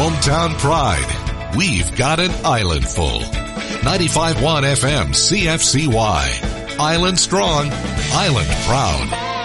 hometown pride. We've got an island full. 95.1 FM CFCY. Island strong, island proud.